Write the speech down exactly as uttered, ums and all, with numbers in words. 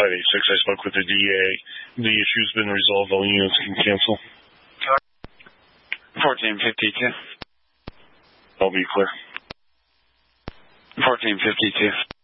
five eight six. I spoke with the D A. The issue's been resolved. All units can cancel. fourteen fifty-two. I'll be clear. fourteen fifty-two.